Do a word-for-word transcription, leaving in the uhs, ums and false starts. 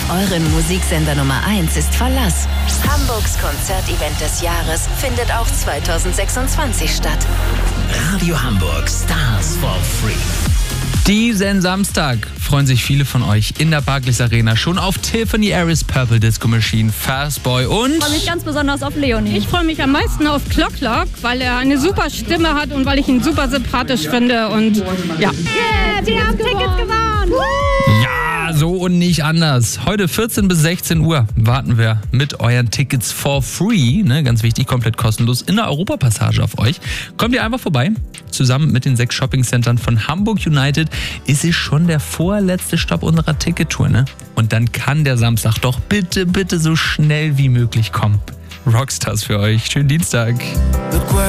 Euren Musiksender Nummer eins ist Verlass. Hamburgs Konzertevent des Jahres findet auch zweitausendsechsundzwanzig statt. Radio Hamburg Stars for Free. Diesen Samstag freuen sich viele von euch in der Barclays Arena schon auf Tiffany Aris, Purple Disco Machine, Fastboy und... Ich freue mich ganz besonders auf Leonie. Ich freue mich am meisten auf Clock Clock, weil er eine super Stimme hat und weil ich ihn super sympathisch finde und ja. Yeah, wir haben Tickets gewonnen! Ja, so und nicht anders. Heute vierzehn bis sechzehn Uhr warten wir mit euren Tickets for free, ne, ganz wichtig, komplett kostenlos, in der Europapassage auf euch. Kommt ihr einfach vorbei. Zusammen mit den sechs Shoppingcentern von Hamburg United ist es schon der vorletzte Stopp unserer Tickettour, ne? Und dann kann der Samstag doch bitte, bitte so schnell wie möglich kommen. Rockstars für euch. Schönen Dienstag.